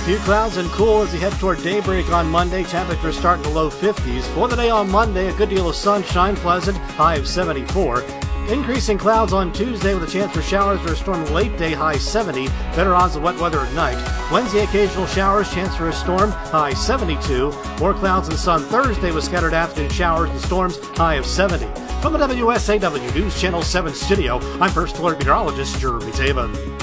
Few clouds and cool as we head toward daybreak on Monday. Temperatures start in the low 50s. For the day on Monday, a good deal of sunshine, pleasant, high of 74. Increasing clouds on Tuesday with a chance for showers or a storm late day, high 70. Better odds of wet weather at night. Wednesday, occasional showers, chance for a storm, high 72. More clouds and sun Thursday with scattered afternoon showers and storms, high of 70. From the WSAW News Channel 7 studio, I'm First Alert Meteorologist Jeremy Taven.